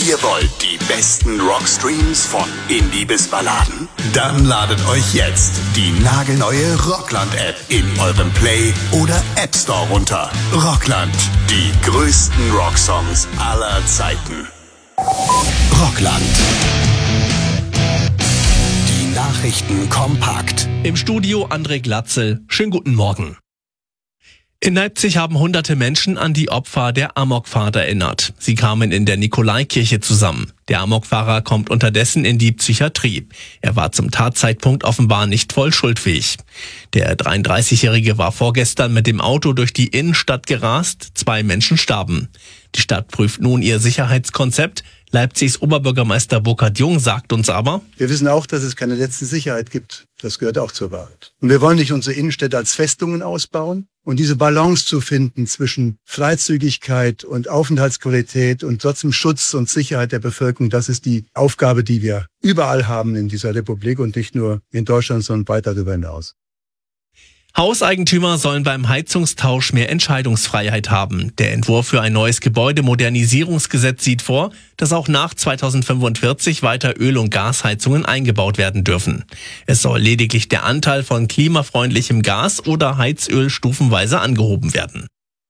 Ihr wollt die besten Rockstreams von Indie bis Balladen? Dann ladet euch jetzt die nagelneue Rockland-App in eurem Play- oder App Store runter. Rockland, die größten Rocksongs aller Zeiten. Rockland. Die Nachrichten kompakt. Im Studio André Glatzel. Schönen guten Morgen. In Leipzig haben hunderte Menschen an die Opfer der Amokfahrt erinnert. Sie kamen in der Nikolaikirche zusammen. Der Amokfahrer kommt unterdessen in die Psychiatrie. Er war zum Tatzeitpunkt offenbar nicht voll schuldfähig. Der 33-Jährige war vorgestern mit dem Auto durch die Innenstadt gerast. 2 Menschen starben. Die Stadt prüft nun ihr Sicherheitskonzept. Leipzigs Oberbürgermeister Burkhard Jung sagt uns aber: Wir wissen auch, dass es keine letzte Sicherheit gibt. Das gehört auch zur Wahrheit. Und wir wollen nicht unsere Innenstädte als Festungen ausbauen. Und diese Balance zu finden zwischen Freizügigkeit und Aufenthaltsqualität und trotzdem Schutz und Sicherheit der Bevölkerung, das ist die Aufgabe, die wir überall haben in dieser Republik und nicht nur in Deutschland, sondern weit darüber hinaus. Hauseigentümer sollen beim Heizungstausch mehr Entscheidungsfreiheit haben. Der Entwurf für ein neues Gebäudemodernisierungsgesetz sieht vor, dass auch nach 2045 weiter Öl- und Gasheizungen eingebaut werden dürfen. Es soll lediglich der Anteil von klimafreundlichem Gas oder Heizöl stufenweise angehoben werden.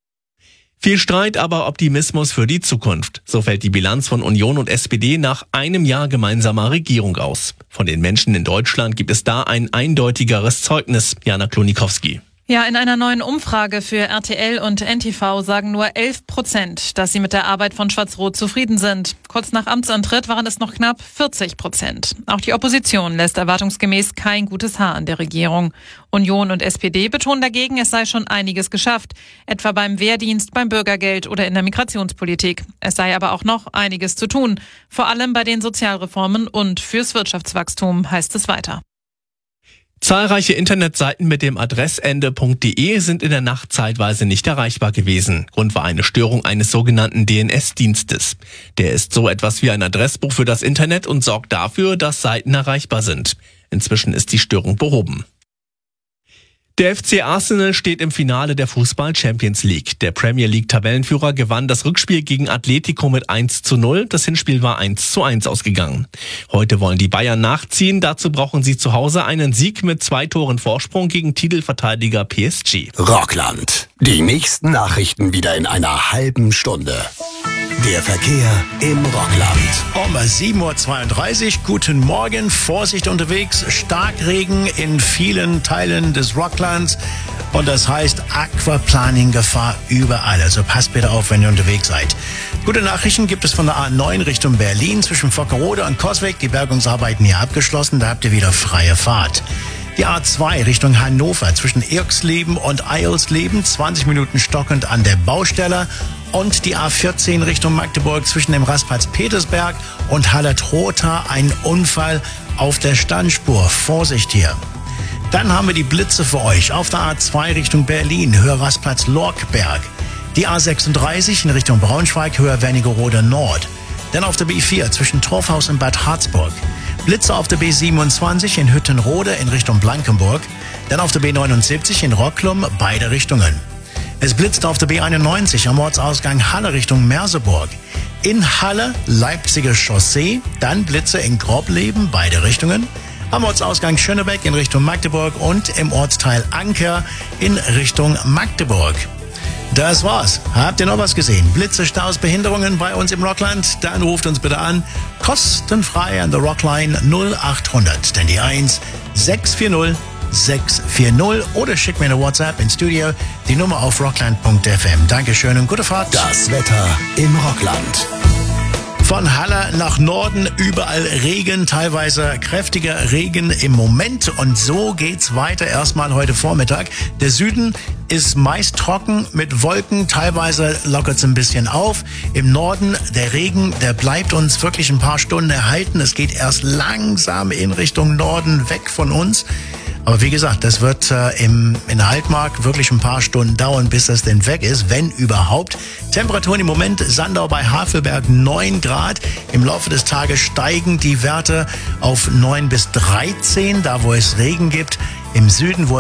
Viel Streit, aber Optimismus für die Zukunft. So fällt die Bilanz von Union und SPD nach einem Jahr gemeinsamer Regierung aus. Von den Menschen in Deutschland gibt es da ein eindeutigeres Zeugnis. Jana Klonikowski. Ja, in einer neuen Umfrage für RTL und NTV sagen nur 11%, dass sie mit der Arbeit von Schwarz-Rot zufrieden sind. Kurz nach Amtsantritt waren es noch knapp 40%. Auch die Opposition lässt erwartungsgemäß kein gutes Haar an der Regierung. Union und SPD betonen dagegen, es sei schon einiges geschafft. Etwa beim Wehrdienst, beim Bürgergeld oder in der Migrationspolitik. Es sei aber auch noch einiges zu tun. Vor allem bei den Sozialreformen und fürs Wirtschaftswachstum, heißt es weiter. Zahlreiche Internetseiten mit dem Adressende.de sind in der Nacht zeitweise nicht erreichbar gewesen. Grund war eine Störung eines sogenannten DNS-Dienstes. Der ist so etwas wie ein Adressbuch für das Internet und sorgt dafür, dass Seiten erreichbar sind. Inzwischen ist die Störung behoben. Der FC Arsenal steht im Finale der Fußball-Champions League. Der Premier League-Tabellenführer gewann das Rückspiel gegen Atletico mit 1:0. Das Hinspiel war 1:1 ausgegangen. Heute wollen die Bayern nachziehen. Dazu brauchen sie zu Hause einen Sieg mit 2 Toren Vorsprung gegen Titelverteidiger PSG. Rockland. Die nächsten Nachrichten wieder in einer halben Stunde. Der Verkehr im Rockland. Um 7:32 Uhr, guten Morgen, Vorsicht unterwegs, Starkregen in vielen Teilen des Rocklands und das heißt Aquaplaning-Gefahr überall, also passt bitte auf, wenn ihr unterwegs seid. Gute Nachrichten gibt es von der A9 Richtung Berlin zwischen Vockerode und Coswig, die Bergungsarbeiten hier abgeschlossen, da habt ihr wieder freie Fahrt. Die A2 Richtung Hannover zwischen Irksleben und Eilsleben, 20 Minuten stockend an der Baustelle. Und die A14 Richtung Magdeburg zwischen dem Rastplatz Petersberg und Halle-Trotha, ein Unfall auf der Standspur. Vorsicht hier. Dann haben wir die Blitze für euch auf der A2 Richtung Berlin, Höhe Rastplatz Lorkberg. Die A36 in Richtung Braunschweig, Höhe Wernigerode Nord. Dann auf der B4 zwischen Torfhaus und Bad Harzburg. Blitze auf der B27 in Hüttenrode in Richtung Blankenburg. Dann auf der B79 in Rocklum, beide Richtungen. Es blitzt auf der B91 am Ortsausgang Halle Richtung Merseburg. In Halle, Leipziger Chaussee, dann Blitze in Grobleben, beide Richtungen. Am Ortsausgang Schönebeck in Richtung Magdeburg und im Ortsteil Anker in Richtung Magdeburg. Das war's. Habt ihr noch was gesehen? Blitze, Staus, Behinderungen bei uns im Rockland? Dann ruft uns bitte an. Kostenfrei an der Rockline 0800. Denn die 1 640 640 oder schickt mir eine WhatsApp ins Studio, die Nummer auf rockland.fm. Dankeschön und gute Fahrt. Das Wetter im Rockland. Von Halle nach Norden überall Regen, teilweise kräftiger Regen im Moment. Und so geht's weiter erstmal heute Vormittag. Der Süden ist meist trocken mit Wolken, teilweise lockert es ein bisschen auf. Im Norden der Regen, der bleibt uns wirklich ein paar Stunden erhalten. Es geht erst langsam in Richtung Norden weg von uns. Aber wie gesagt, das wird in der Altmark wirklich ein paar Stunden dauern, bis das denn weg ist, wenn überhaupt. Temperaturen im Moment, Sandau bei Havelberg 9 Grad. Im Laufe des Tages steigen die Werte auf 9 bis 13, da wo es Regen gibt. Im Süden, wo